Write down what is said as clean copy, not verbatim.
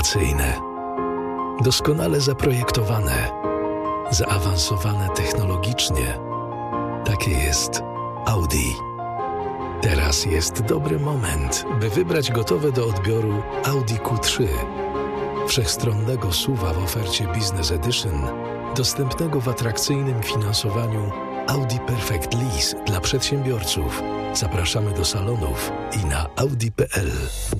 innowacyjne, doskonale zaprojektowane, zaawansowane technologicznie. Takie jest Audi. Teraz jest dobry moment, by wybrać gotowe do odbioru Audi Q3. Wszechstronnego SUV-a w ofercie Business Edition, dostępnego w atrakcyjnym finansowaniu Audi Perfect Lease dla przedsiębiorców. Zapraszamy do salonów i na audi.pl.